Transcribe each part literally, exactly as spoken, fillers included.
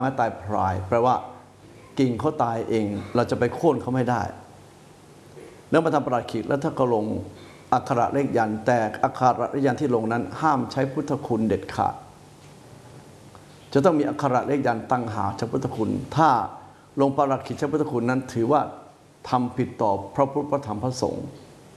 ไม้ตายพรายแปลว่ากิ่งเขาตายเองเราจะไปโค่นเขาไม่ได้แล้วมาทำประหลัดขีดแล้วถ้าเขาลงอักขระเลขยันแต่อักขระเลขยันที่ลงนั้นห้ามใช้พุทธคุณเด็ดขาดจะต้องมีอักขระเลขยันตั้งหาใช้พุทธคุณถ้าลงประหลัดขีดใช้พุทธคุณนั้นถือว่าทำผิดต่อพระพุทธพระธรรมพระสงฆ์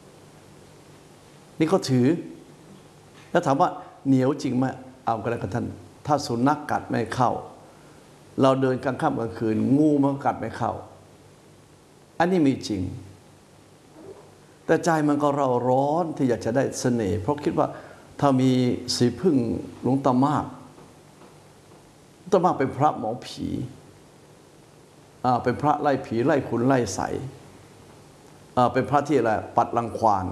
นี่เขาถือแล้วถามว่าเหนียวจริงไหมเอากันแล้วกันท่านถ้าสุนัขกัดไม่เข้าเราเดินกลางค่ำกลางคืนงูมันกัดไม่เข้าอันนี้มีจริงแต่ใจมันก็เราร้อนที่อยากจะได้เสน่ห์เพราะคิดว่าถ้ามีสีพึ่งหลวงตามากตามากเป็นพระหมอผีอ่าเป็นพระไล่ผีไล่คุณไล่ใสอ่าเป็นพระที่อะไรปัดรังควาน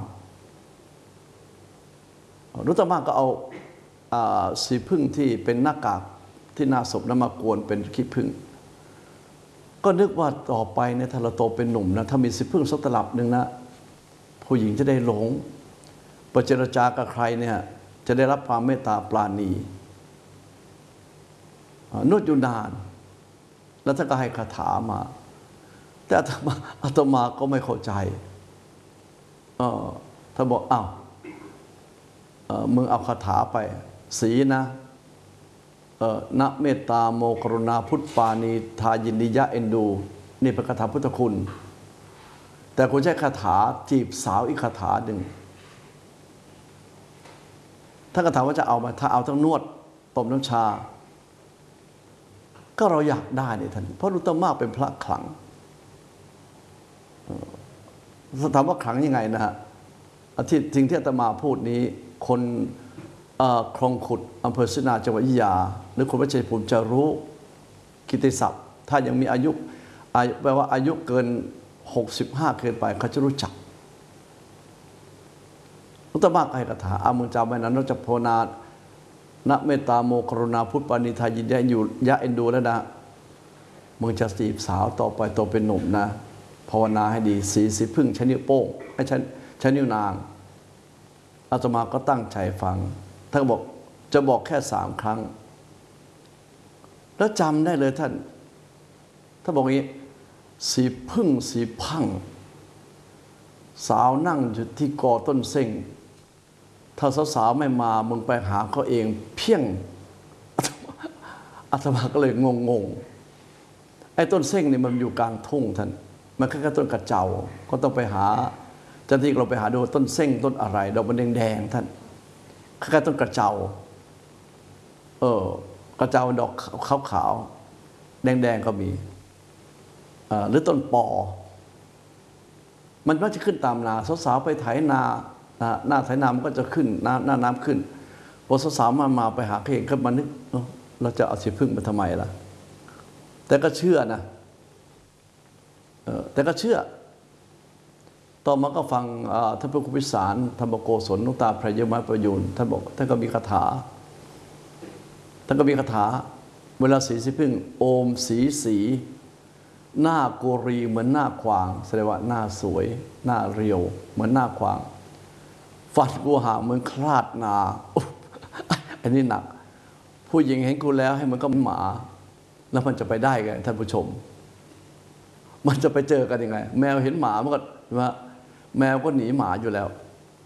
หลวงตามากก็เอาอ่าสีพึ่งที่เป็นหน้ากากที่หน้าศพนั้นมากวนเป็นขี้ผึ้งก็นึกว่าต่อไปเนี่ยถ้าเราโตเป็นหนุ่มนะถ้ามีสีพึ่งสักตลับหนึ่งนะผู้หญิงจะได้หลงปเจรจากับใครเนี่ยจะได้รับความเมตตาปราณีนวดอยู่นานแล้วท่านก็ให้คาถามาแต่อาตมาอาตมาก็ไม่เข้าใจเออท่านบอกอ้าวมึงเอาคาถาไปสีนะนะเมตตาโมกรุณาพุทธปานีทายินดิยะเอ็นดูนี่เป็นคาถาพุทธคุณแต่คุณใช้คาถาจีบสาวอีกคาถาหนึ่งท่านก็ถามว่าจะเอามาถ้าเอาทั้งนวดต้มน้ำชาก็เราอยากได้เนี่ยท่านเพราะหลวงตามากเป็นพระขลังถามว่าขลังยังไงนะฮะที่สิ่งที่อาตมาพูดนี้คนคลองขุดอำเภอศรีนาจังหวัดอยุธยาหรือคนวัดชัยภูมิจะรู้กิตติศัพท์ถ้ายังมีอายุแปลว่าอายุเกินหกสิบห้าเกินไปเขาจะรู้จักหลวงตามากให้คาถาอามุญจาไม่นั้นนอกจากภาวนานะเมตตาโมกรุณาพุทธปานิทายินดีอยู่ยะเอ็นดูแล้วนะมึงจะจีบสาวต่อไปโตเป็นหนุ่มนะภาวนาให้ดีสีสีพึ่งใช้นิ้วโป้งให้ใช้ใช้นิ้วนางอาตมาก็ตั้งใจฟังท่านบอกจะบอกแค่สามครั้งแล้วจำได้เลยท่านถ้าบอกอย่างนี้สีพึ่งสีพังสาวนั่งอยู่ที่กอต้นเส้งถ้าสาวๆไม่มามึงไปหาเขาเองเพี้ยงอาตมาก็เลยงงๆไอ้ต้นเส้งนี่มันอยู่กลางทุ่งท่านมันแค่ต้นกระเจ้าก็ต้องไปหาจันทีเราไปหาดูต้นเส้งต้นอะไรดอกมันแดงๆท่านแค่ต้นกระเจ้าเออกระเจ้าดอกขาวๆแดงๆก็มีหรือต้นปอมันก็จะขึ้นตามนาสาวๆไปไถนาหน้าไถนามันก็จะขึ้นหน้าหน้าน้ำขึ้นพอสาวๆมามาไปหาเองก็มานึกเราจะเอาสีพึ่งมาทำไมล่ะแต่ก็เชื่อนะแต่ก็เชื่อต่อมาก็ฟังท่านพระครูพิสารธรรมโกศลหลวงตาพระยมประยูนท่านบอกท่านก็มีคาถาท่านก็มีคาถาเวลาสีสีพึ่งโอมสีสีหน้าโกรีเหมือนหน้าควางแสดงว่าหน้าสวยหน้าเรียวเหมือนหน้าควางฟันกูหาเหมือนคลาดนาอันนี้หนักผู้หญิงเห็นกูแล้วให้มันก็หมาแล้วมันจะไปได้ไงท่านผู้ชมมันจะไปเจอกันยังไงแมวเห็นหมามันก็ว่าแมวก็หนีหมาอยู่แล้ว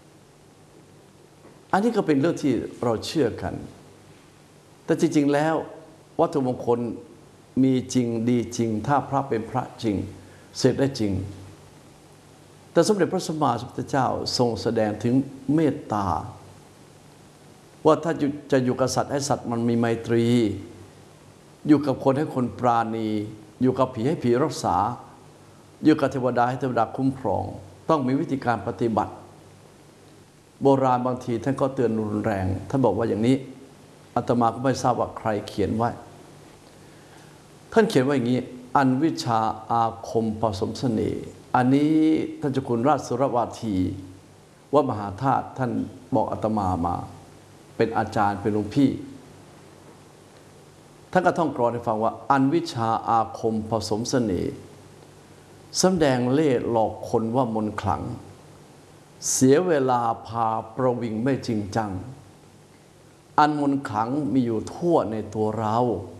อันนี้ก็เป็นเรื่องที่เราเชื่อกันแต่จริงๆแล้ววัตถุมงคลมีจริงดีจริงถ้าพระเป็นพระจริงเสร็จได้จริงแต่สมเด็จพระสัมมาสัมพุทธเจ้าทรงแสดงถึงเมตตาว่าถ้าจะอยู่กับสัตว์ให้สัตว์มันมีไมตรีอยู่กับคนให้คนปราณีอยู่กับผีให้ผีรักษาอยู่กับเทวดาให้เทวดาคุ้มครองต้องมีวิธีการปฏิบัติโบราณบางทีท่านก็เตือนรุนแรงท่านบอกว่าอย่างนี้อาตมาก็ไม่ทราบว่าใครเขียนไว้ท่านเขียนว่าอย่างนี้อันวิชาอาคมผสมเสน่ห์อันนี้ท่านเจ้าคุณราชสุรวาทีวัดมหาธาตุท่านบอกอาตมามาเป็นอาจารย์เป็นหลวงพี่ท่านก็ท่องกลอนให้ฟังว่าอันวิชาอาคมผสมเสน่ห์สำแดงเล่ห์หลอกคนว่ามนต์ขลังเสียเวลาพาประวิงไม่จริงจังอันมนต์ขลังมีอยู่ทั่วในตัวเรา